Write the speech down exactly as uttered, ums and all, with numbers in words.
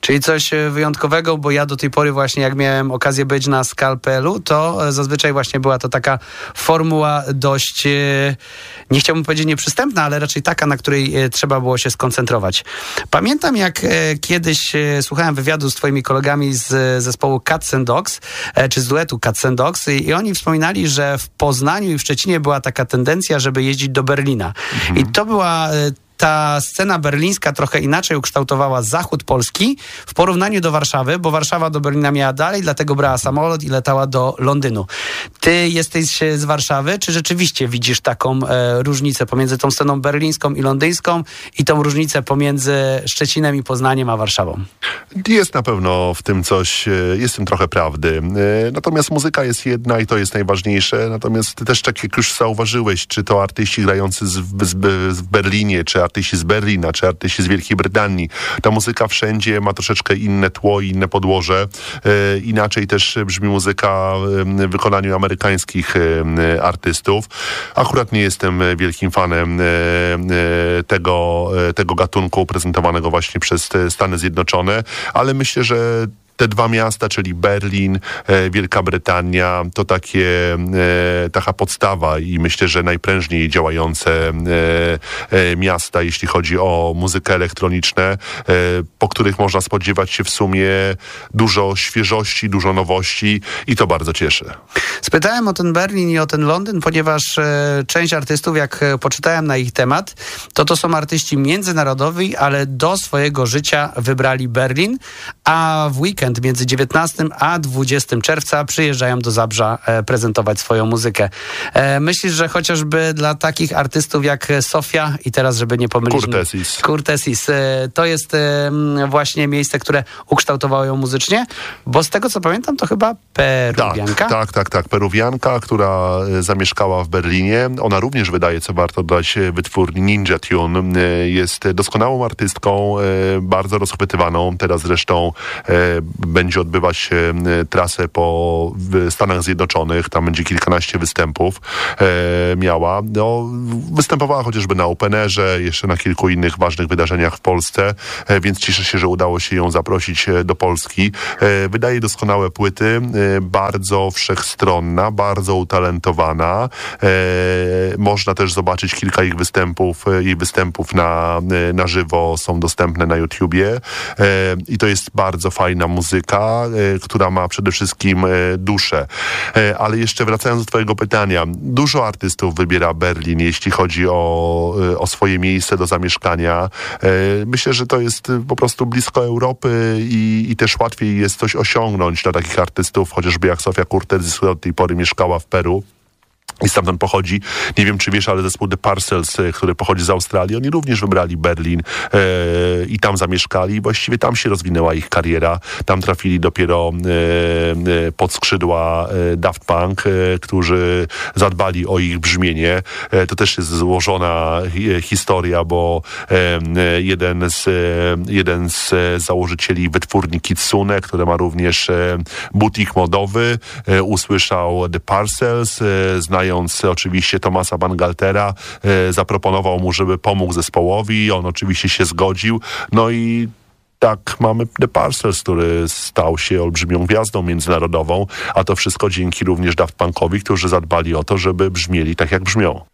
Czyli coś wyjątkowego, bo ja do tej pory właśnie jak miałem okazję być na Skalpelu, to zazwyczaj właśnie była to taka formuła dość, nie chciałbym powiedzieć nieprzystępna, ale raczej taka, na której trzeba było się skoncentrować. Pamiętam, jak kiedyś słuchałem wywiadu z twoimi kolegami z zespołu Cats and Dogs, czy z duetu Cats and Dogs i oni wspominali, że w Poznaniu i w Szczecinie była taka tendencja, żeby jeździć do Berlina. Mhm. I to była... Ta scena berlińska trochę inaczej ukształtowała zachód Polski w porównaniu do Warszawy, bo Warszawa do Berlina miała dalej, dlatego brała samolot i latała do Londynu. Ty jesteś z Warszawy, czy rzeczywiście widzisz taką e, różnicę pomiędzy tą sceną berlińską i londyńską i tą różnicę pomiędzy Szczecinem i Poznaniem a Warszawą? Jest na pewno w tym coś, jest w tym trochę prawdy. Natomiast muzyka jest jedna i to jest najważniejsze. Natomiast też tak jak już zauważyłeś, czy to artyści grający z, z, w Berlinie, czy artyści z Berlina, czy artyści z Wielkiej Brytanii. Ta muzyka wszędzie ma troszeczkę inne tło i inne podłoże. E, inaczej też brzmi muzyka w wykonaniu amerykańskich e, artystów. Akurat nie jestem wielkim fanem e, e, tego, e, tego gatunku prezentowanego właśnie przez Stany Zjednoczone, ale myślę, że te dwa miasta, czyli Berlin, e, Wielka Brytania, to takie, e, taka podstawa i myślę, że najprężniej działające e, e, miasta, jeśli chodzi o muzykę elektroniczną, e, po których można spodziewać się w sumie dużo świeżości, dużo nowości i to bardzo cieszy. Spytałem o ten Berlin i o ten Londyn, ponieważ e, część artystów, jak e, poczytałem na ich temat, to to są artyści międzynarodowi, ale do swojego życia wybrali Berlin, a w weekend między dziewiętnastego a dwudziestego czerwca przyjeżdżają do Zabrza e, prezentować swoją muzykę. E, myślisz, że chociażby dla takich artystów jak Sofia i teraz, żeby nie pomylić... Kurtesis. Kurtesis. E, to jest e, właśnie miejsce, które ukształtowało ją muzycznie, bo z tego, co pamiętam, to chyba Peruwianka. Tak, tak, tak, tak. Peruwianka, która zamieszkała w Berlinie. Ona również wydaje, co warto dodać, wytwórni Ninja Tune. Jest doskonałą artystką, e, bardzo rozchwytywaną. Teraz zresztą e, będzie odbywać się trasę po Stanach Zjednoczonych. Tam będzie kilkanaście występów e, miała. No, występowała chociażby na Openerze, jeszcze na kilku innych ważnych wydarzeniach w Polsce, e, więc cieszę się, że udało się ją zaprosić do Polski. E, wydaje doskonałe płyty, e, bardzo wszechstronna, bardzo utalentowana. E, można też zobaczyć kilka ich występów, jej występów na, na żywo są dostępne na YouTubie e, i to jest bardzo fajna muzyka, e, która ma przede wszystkim e, duszę. E, ale jeszcze wracając do twojego pytania, dużo artystów wybiera Berlin, jeśli chodzi o, e, o swoje miejsce do zamieszkania. E, myślę, że to jest po prostu blisko Europy i, i też łatwiej jest coś osiągnąć dla takich artystów, chociażby jak Sofia Kurtesis, która od tej pory mieszkała w Peru i stamtąd pochodzi. Nie wiem, czy wiesz, ale zespół The Parcels, który pochodzi z Australii, oni również wybrali Berlin e, i tam zamieszkali. I właściwie tam się rozwinęła ich kariera. Tam trafili dopiero e, pod skrzydła e, Daft Punk, e, którzy zadbali o ich brzmienie. E, to też jest złożona e, historia, bo e, jeden, z, e, jeden z założycieli wytwórni Kitsune, który ma również e, butik modowy, e, usłyszał The Parcels, e, znając oczywiście Thomasa Bangaltera, e, zaproponował mu, żeby pomógł zespołowi. On oczywiście się zgodził. No i tak mamy The Parcels, który stał się olbrzymią gwiazdą międzynarodową, a to wszystko dzięki również Daft Punkowi, którzy zadbali o to, żeby brzmieli tak, jak brzmią.